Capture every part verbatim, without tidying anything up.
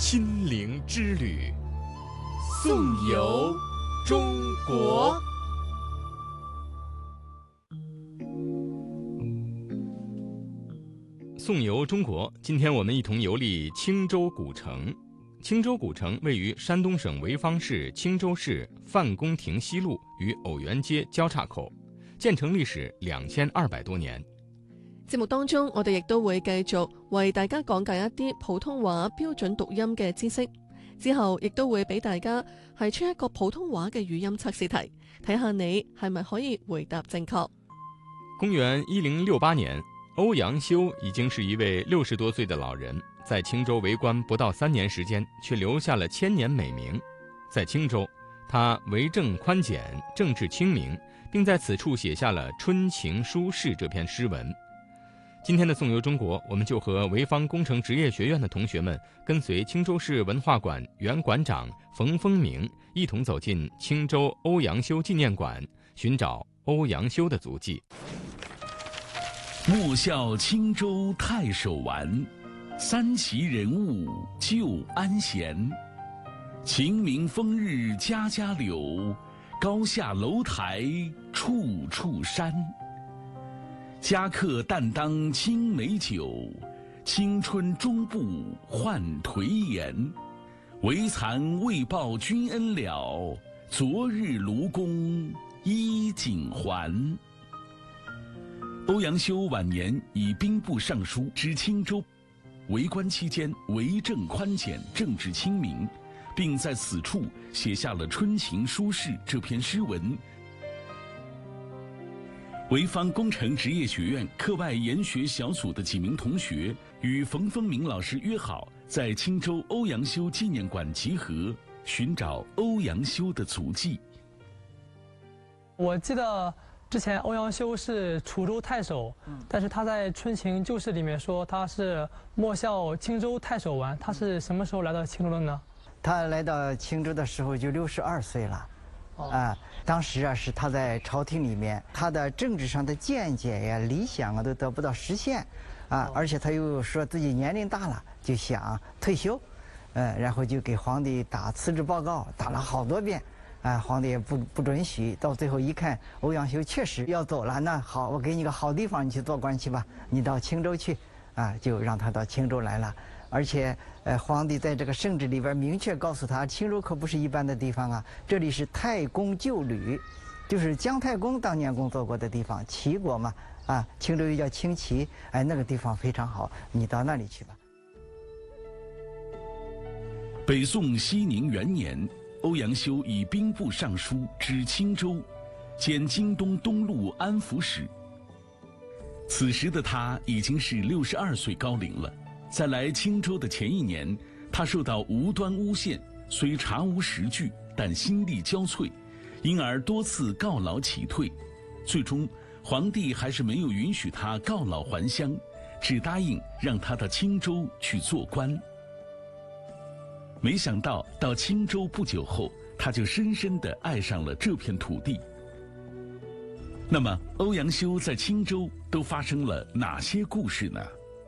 亲临之旅，颂游中国。颂游中国，今天我们一同游历青州古城。青州古城位于山东省潍坊市青州市范公亭西路与偶园街交叉口，建成歷史兩千二百多年。 節目當中，我哋亦都會繼續為大家講解一啲普通話標準讀音嘅知識，之後亦都會俾大家係出一個普通話嘅語音測試題，睇下你係咪可以回答正確。 公元一零六八年，歐陽修已經是一位六十多歲的老人，在青州為官不到三年時間，卻留下了千年美名。在青州，他為政寬簡，政治清明，並在此處寫下了《春情書事》這篇詩文。今天的頌遊中國，我們就和潍坊工程職業學院的同學們，跟隨青州市文化館原館長馮風明一同走進青州歐陽修紀念館，尋找歐陽修的足跡。 莫笑青州太守玩，三奇人物旧安闲。晴明風日家家柳，高下樓台處處山。家客但當青梅酒，青春終不換頹顏。唯慚未報君恩了，昨日盧公衣錦還。歐陽修晚年以兵部尚書知青州，為官期間為政寬簡，政治清明，並在此處寫下了《春情書事》這篇詩文。潍坊工程職業學院課外研學小組的幾名同學與馮風明老師約好，在青州歐陽修紀念館集合，尋找歐陽修的足跡。 我記得之前歐陽修是楚州太守，但是他在《春情舊事》裡面說他是莫笑青州太守玩。他是什麼時候來到青州的呢？ 他來到青州的時候就六十二歲了。啊，當時啊是他在朝廷裡面，他的政治上的見解呀、理想啊都得不到實現，啊，而且他又說自己年齡大了，就想退休，呃，然後就給皇帝打辭職報告，打了好多遍，啊，皇帝也不不准許，到最後一看，歐陽修確實要走了，那好，我給你個好地方，你去做官去吧，你到青州去，啊，就讓他到青州來了。而且，呃，皇帝在這個聖旨裡邊明確告訴他，青州可不是一般的地方啊，這裡是太公舊旅，就是姜太公當年工作過的地方，齊國嘛，啊，青州又叫青齊，哎，那個地方非常好，你到那裡去吧。 北宋熙寧元年，歐陽修以兵部尚書知青州，兼京東東路安撫使。此時的他已經是六十二歲高齡了。在來青州的前一年，他受到無端誣陷，雖查無實據，但心力交瘁，因而多次告老乞退。最終，皇帝還是沒有允許他告老還鄉，只答應讓他到青州去做官。沒想到到青州不久後，他就深深地愛上了這片土地。那麼，歐陽修在青州都發生了哪些故事呢？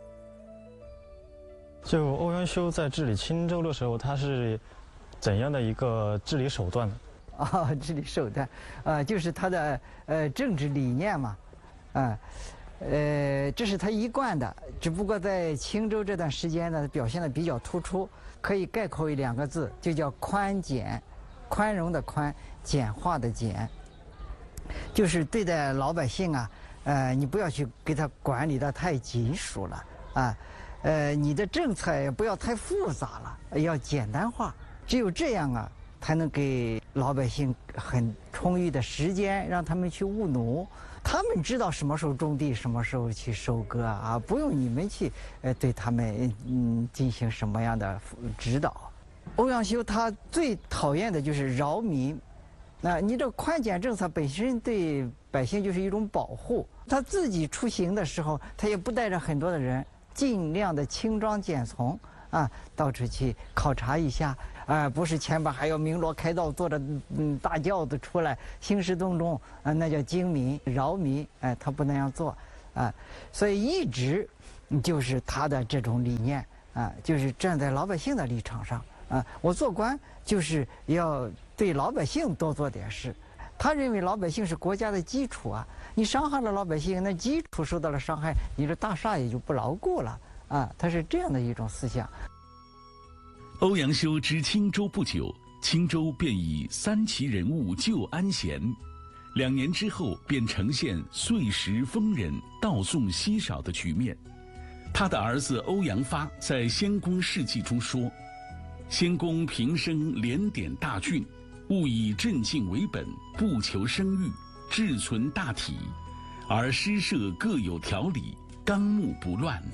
就歐陽修在治理青州的時候，他是怎樣的一個治理手段呢？ 啊、哦，治理手段，啊、呃，就是他的呃政治理念嘛，啊，呃，這是他一貫的，只不過在青州這段時間呢，表現得比較突出，可以概括為兩個字，就叫寬簡，寬容的寬，簡化的簡，就是對待老百姓啊，呃，你不要去給他管理得太緊縮了啊。呃，你的政策也不要太複雜了，要簡單化。只有這樣啊，才能給老百姓很充裕的時間，讓他們去務農。他們知道什麼時候種地，什麼時候去收割啊，不用你們去呃對他們嗯進行什麼樣的指導。歐陽修他最討厭的就是擾民，那、呃、你這寬簡政策本身對百姓就是一種保護。他自己出行的時候，他也不帶着很多的人。盡量的輕裝簡從啊，到處去考察一下，啊，不是前邊還要鳴鑼開道，坐着嗯大轎子出來興師動眾啊，那叫驚民擾民，哎、啊，他不那樣做啊，所以一直就是他的這種理念啊，就是站在老百姓的立场上啊。我做官就是要对老百姓多做点事。他认为老百姓是国家的基础啊，你伤害了老百姓，那基础受到了伤害，你这大厦也就不牢固了啊。他是这样的一种思想。 欧阳修知青州不久，青州便以三奇人物救安闲，两年之后便呈现岁时丰人、道宋稀少的局面。他的儿子欧阳发在《先公事迹》中说：“先公平生连点大郡，务以镇静为本，不求声誉，志存大体，而诗社各有条理，纲目不乱。”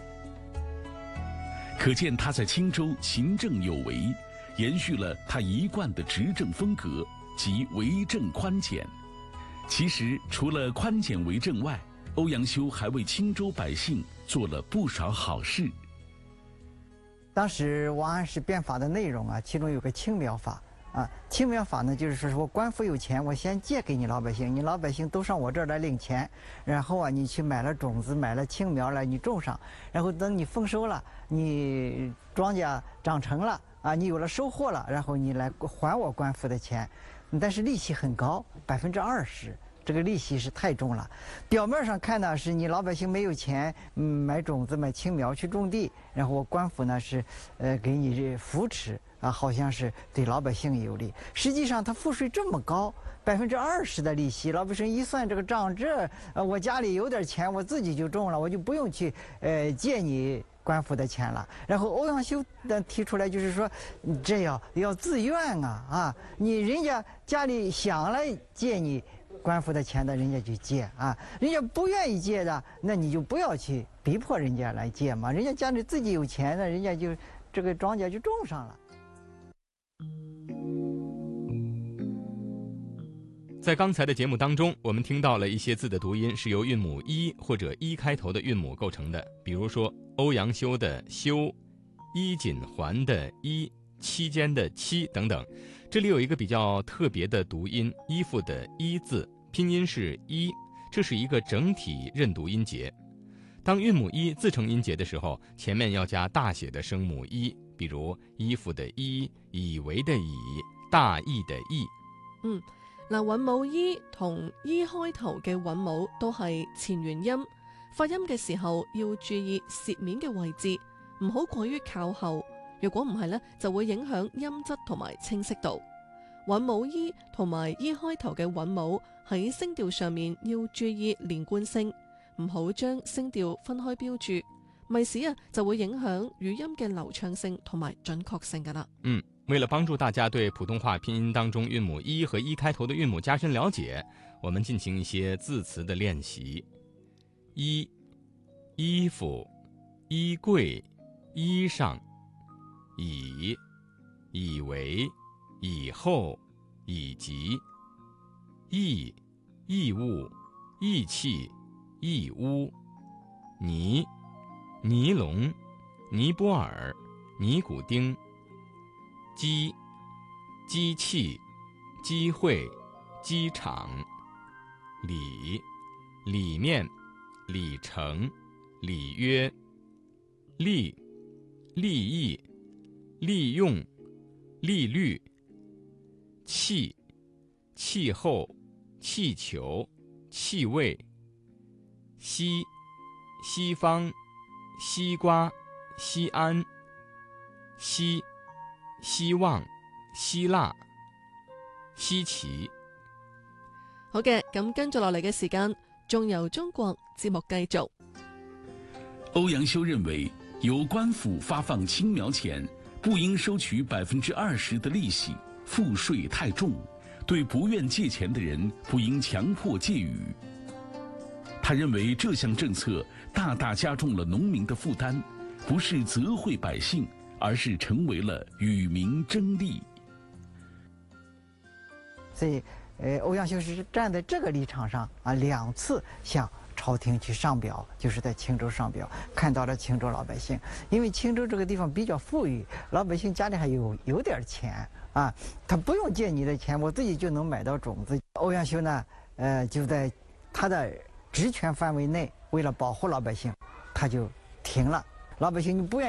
可见他在青州勤政有为，延续了他一贯的执政风格，即为政宽简。其实除了宽简为政外，欧阳修还为青州百姓做了不少好事。 当时王安石变法的内容啊，其中有个青苗法啊。青苗法呢，就是说我官府有钱，我先借给你老百姓，你老百姓都上我这儿来领钱，然后啊，你去买了种子，买了青苗来，你种上，然后等你丰收了，你庄稼长成了啊，你有了收获了，然后你来还我官府的钱，但是利息很高，百分之二十。这个利息是太重了。表面上看呢，是你老百姓没有钱，嗯，买种子、买青苗去种地，然后我官府呢是，呃，给你扶持啊，好像是对老百姓有利。实际上，他赋税这么高，百分之二十的利息，老百姓一算这个账，这呃，我家里有点钱，我自己就种了，我就不用去呃借你官府的钱了。然后欧阳修的提出来就是说，这要要自愿啊啊，你人家家里想来借你官府的钱的，人家就借啊，人家不愿意借的，那你就不要去逼迫人家来借嘛。人家家里自己有钱的，人家就这个庄稼就种上了。 在刚才的节目当中，我们听到了一些字的读音是由韵母一或者一开头的韵母构成的，比如说欧阳修的修、衣锦还的衣、期间的期等等。这里有一个比较特别的读音，衣服的衣字，拼音是一，这是一个整体认读音节。当韵母一自成音节的时候，前面要加大写的声母一，比如衣服的衣、以為的以、大義的義。 嗯，嗱，韻母依同依開頭嘅韻母都係前元音，發音嘅時候要注意舌面嘅位置，唔好過於靠後。若果唔係呢，就會影響音質同埋清晰度。韻母依同埋依開頭嘅韻母喺聲調上面要注意連貫性，唔好將聲調分開標注，咪使啊就會影響語音嘅流暢性同埋準確性噶啦。 嗯，為了幫助大家對普通話拼音當中韻母一和一開頭的韻母加深了解，我們進行一些字詞的練習。衣、衣服、衣櫃、衣裳。以、以為、以後、以及。義、義務、義氣、義烏。尼、尼龍、尼泊爾、尼古丁。機、機器、機會、機場。里、里面、里程、里約。利、利益、利用、利率。气、气候、气球、气味。西、西方、西瓜、西安。希、希望、希臘。稀奇。 好嘅，咁跟住落嚟嘅時間，仲由中國節目繼續。 欧阳修认为，由官府发放青苗钱，不应收取百分之二十的利息，赋税太重，对不愿借钱的人不应强迫借予。他认为这项政策大大加重了农民的负担，不是责惠百姓，而是成为了与民争利。 所以，呃，欧阳修是站在这个立场上啊，两次向朝廷去上表，就是在青州上表，看到了青州老百姓，因为青州这个地方比较富裕，老百姓家里还有有点钱啊，他不用借你的钱，我自己就能买到种子。欧阳修呢，呃，就在他的职权范围内，为了保护老百姓，他就停了。老百姓你不愿意